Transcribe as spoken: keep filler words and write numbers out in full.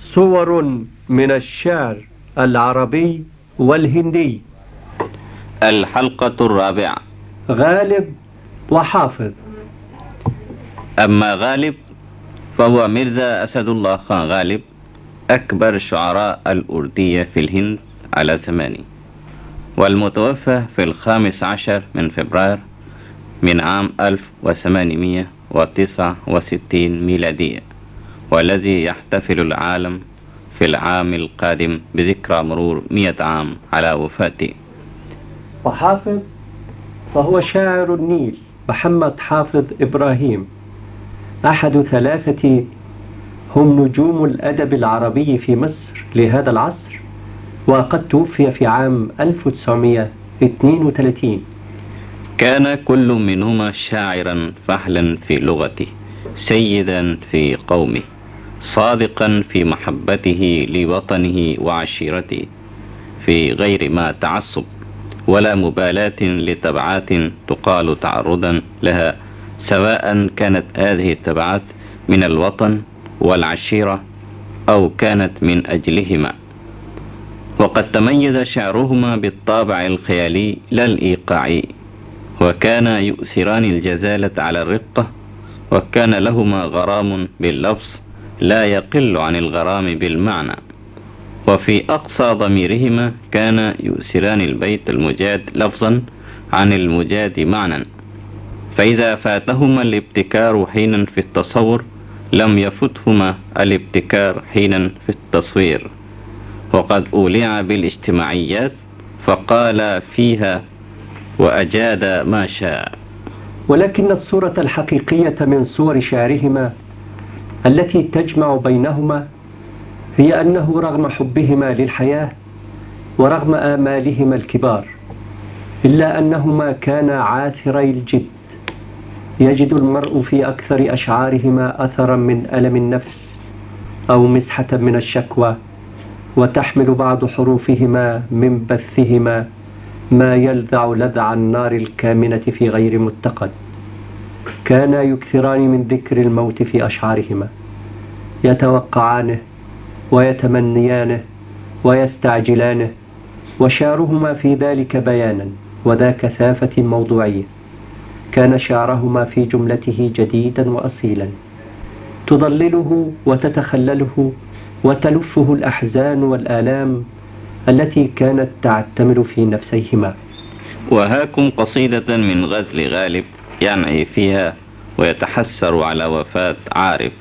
صور من الشعر العربي والهندي. الحلقة الرابعة. غالب وحافظ. أما غالب فهو ميرزا أسد الله خان غالب، أكبر الشعراء الأردية في الهند على زمانه، والمتوفى في الخامس عشر من فبراير من عام ألف وثمانمائة وتسعة وستين ميلادية، والذي يحتفل العالم في العام القادم بذكرى مرور مئة عام على وفاته. وحافظ فهو شاعر النيل محمد حافظ إبراهيم، أحد ثلاثة هم نجوم الأدب العربي في مصر لهذا العصر، وقد توفي في عام ألف وتسعمائة واثنين وثلاثين. كان كل منهما شاعرا فحلا في لغته، سيدا في قومه، صادقا في محبته لوطنه وعشيرته، في غير ما تعصب ولا مبالاة لتبعات تقال تعرضا لها، سواء كانت هذه التبعات من الوطن والعشيرة أو كانت من أجلهما. وقد تميز شعرهما بالطابع الخيالي لا الإيقاعي، وكان يؤثران الجزالة على الرقة، وكان لهما غرام باللفظ لا يقل عن الغرام بالمعنى، وفي أقصى ضميرهما كان يؤثران البيت المجاد لفظا عن المجاد معنى، فإذا فاتهما الابتكار حينا في التصور لم يفتهما الابتكار حينا في التصوير. وقد أولع بالاجتماعيات فقال فيها وأجاد ما شاء. ولكن الصورة الحقيقية من صور شعرهما التي تجمع بينهما هي أنه رغم حبهما للحياة ورغم آمالهما الكبار، إلا أنهما كانا عاثري الجد، يجد المرء في أكثر أشعارهما أثرا من ألم النفس أو مسحة من الشكوى، وتحمل بعض حروفهما من بثهما ما يلذع لذع النار الكامنة في غير متقد. كانا يكثران من ذكر الموت في أشعارهما، يتوقعانه ويتمنيانه ويستعجلانه، وشعرهما في ذلك بيانا وذا كثافة موضوعية. كان شعرهما في جملته جديدا وأصيلا، تضلله وتتخلله وتلفه الأحزان والآلام التي كانت تعتمل في نفسيهما. وهاكم قصيدة من غزل غالب ينعي فيها ويتحسر على وفاة عارف